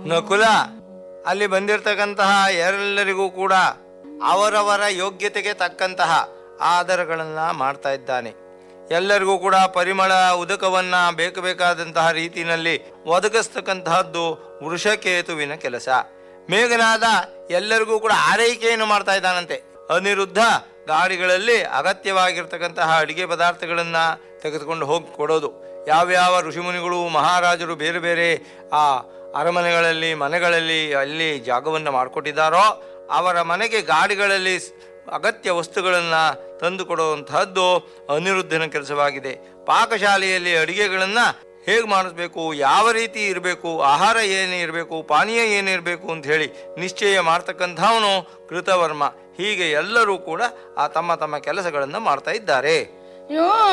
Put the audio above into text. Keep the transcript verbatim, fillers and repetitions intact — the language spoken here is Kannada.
ನಕುಲ ಅಲ್ಲಿ ಬಂದಿರತಕ್ಕಂತಹ ಎಲ್ಲರಿಗೂ ಕೂಡ ಅವರವರ ಯೋಗ್ಯತೆಗೆ ತಕ್ಕಂತಹ ಆಧಾರಗಳನ್ನ ಮಾಡ್ತಾ ಇದ್ದಾನೆ. ಎಲ್ಲರಿಗೂ ಕೂಡ ಪರಿಮಳ ಉದಕವನ್ನ ಬೇಕು ಬೇಕಾದಂತಹ ರೀತಿಯಲ್ಲಿ ಒದಗಿಸ್ತಕ್ಕಂತಹದ್ದು ವೃಷಕೇತುವಿನ ಕೆಲಸ. ಮೇಘನಾದ ಎಲ್ಲರಿಗೂ ಕೂಡ ಆರೈಕೆಯನ್ನು ಮಾಡ್ತಾ ಇದ್ದಾನಂತೆ. ಅನಿರುದ್ಧ ಗಾಡಿಗಳಲ್ಲಿ ಅಗತ್ಯವಾಗಿರ್ತಕ್ಕಂತಹ ಅಡಿಗೆ ಪದಾರ್ಥಗಳನ್ನ ತೆಗೆದುಕೊಂಡು ಹೋಗಿ ಕೊಡೋದು. ಯಾವ್ಯಾವ ಋಷಿಮುನಿಗಳು ಮಹಾರಾಜರು ಬೇರೆ ಬೇರೆ ಆ ಅರಮನೆಗಳಲ್ಲಿ ಮನೆಗಳಲ್ಲಿ ಅಲ್ಲಿ ಜಾಗವನ್ನು ಮಾಡಿಕೊಟ್ಟಿದ್ದಾರೋ ಅವರ ಮನೆಗೆ ಗಾಡಿಗಳಲ್ಲಿ ಅಗತ್ಯ ವಸ್ತುಗಳನ್ನು ತಂದು ಕೊಡುವಂತಹದ್ದು ಅನಿರುದ್ಧನ ಕೆಲಸವಾಗಿದೆ. ಪಾಕಶಾಲೆಯಲ್ಲಿ ಅಡಿಗೆಗಳನ್ನು ಹೇಗೆ ಮಾಡಿಸ್ಬೇಕು, ಯಾವ ರೀತಿ ಇರಬೇಕು, ಆಹಾರ ಏನು ಇರಬೇಕು, ಪಾನೀಯ ಏನಿರಬೇಕು ಅಂತ ಹೇಳಿ ನಿಶ್ಚಯ ಮಾಡ್ತಕ್ಕಂಥವನು ಕೃತವರ್ಮ. ಹೀಗೆ ಎಲ್ಲರೂ ಕೂಡ ಆ ತಮ್ಮ ತಮ್ಮ ಕೆಲಸಗಳನ್ನು ಮಾಡ್ತಾ ಇದ್ದಾರೆ.